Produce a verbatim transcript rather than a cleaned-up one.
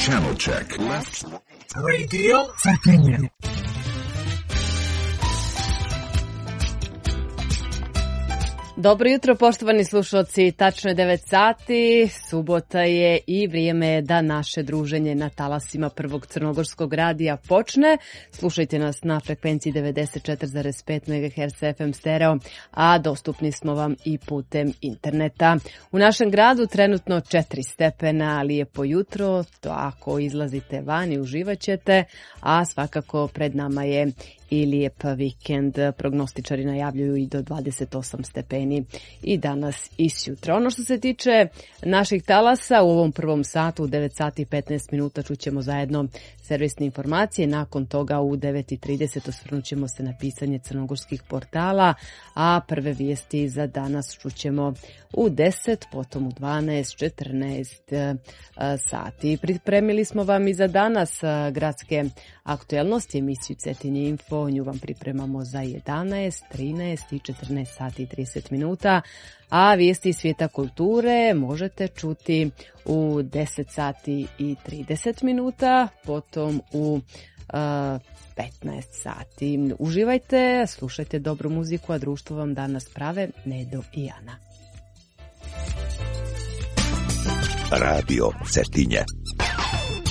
Channel check. Left. Radio Cetinje. Dobro jutro, poštovani slušalci, tačno je devet sati, subota je i vrijeme je da naše druženje na talasima Prvog crnogorskog radija počne. Slušajte nas na frekvenciji devedeset četiri zarez pet megaherca F M stereo, a dostupni smo vam i putem interneta. U našem gradu trenutno četiri stepena, lijepo jutro, to ako izlazite van i uživat ćete, a svakako pred nama je i lijep vikend. Prognostičari najavljuju i do dvadeset osam stepeni i danas i sjutra. Ono što se tiče naših talasa, u ovom prvom satu u devet sati i petnaest minuta čućemo zajedno servisne informacije. Nakon toga u devet i trideset osvrnut ćemo se na pisanje crnogorskih portala, a prve vijesti za danas čućemo u deset, potom u dvanaest, četrnaest sati. Pripremili smo vam i za danas gradske aktuelnosti, emisiju Cetinje Info, nju vam pripremamo za jedanaest, trinaest i četrnaest sati i trideset minuta, a vijesti iz svijeta kulture možete čuti u deset sati i trideset minuta, potom u uh, petnaest sati. Uživajte, slušajte dobru muziku, a društvo vam danas prave Nedo i Ana. Radio Cetinje.